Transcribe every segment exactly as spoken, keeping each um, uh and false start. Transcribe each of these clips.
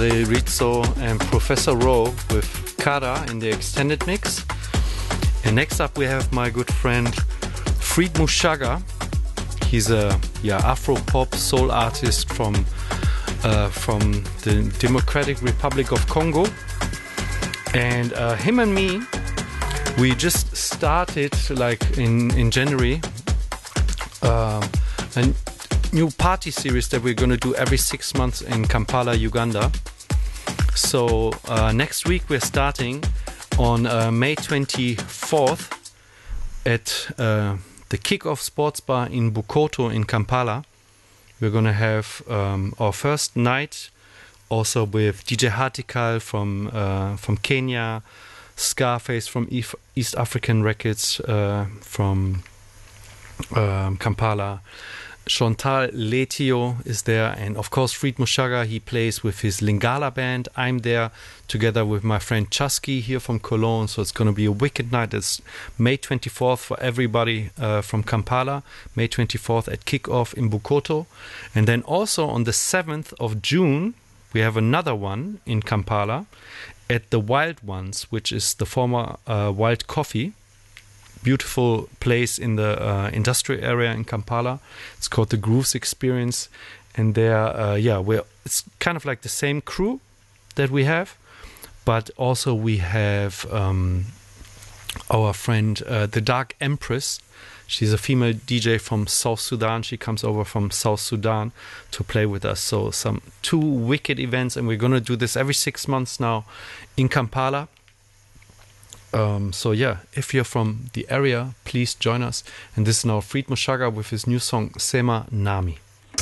André Rizzo and Professor Rowe with Kada in the extended mix. And next up we have my good friend Freed Mushaga. He's a yeah Afro-pop soul artist from uh, from the Democratic Republic of Congo. And uh, him and me, we just started like in, in January uh, a new party series that we're going to do every six months in Kampala, Uganda. So uh, next week we're starting on uh, May twenty-fourth at uh, the Kickoff Sports Bar in Bukoto in Kampala. We're going to have um, our first night also with D J Hartikal from uh, from Kenya, Scarface from East African Records uh, from um, Kampala. Chantal Letio is there, and of course Freed Mushaga, he plays with his Lingala band. I'm there together with my friend Chusky here from Cologne, so it's going to be a wicked night. It's May twenty-fourth for everybody uh, from Kampala, May twenty-fourth at Kickoff in Bukoto. And then also on the seventh of June, we have another one in Kampala at the Wild Ones, which is the former uh, Wild Coffee. Beautiful place in the uh, industrial area in Kampala. It's called the Grooves Experience, and there, uh, yeah, we're it's kind of like the same crew that we have, but also we have um, our friend uh, the Dark Empress. She's a female D J from South Sudan. She comes over from South Sudan to play with us. So some two wicked events, and we're gonna do this every six months now in Kampala. Um, so yeah, if you're from the area, please join us. And this is now Freed Mushaga with his new song Sema Nami.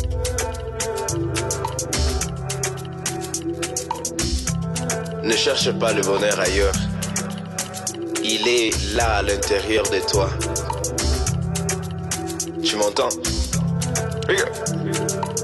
Ne cherche pas le bonheur ailleurs. Il est là à l'intérieur de toi. Tu m'entends? Regarde.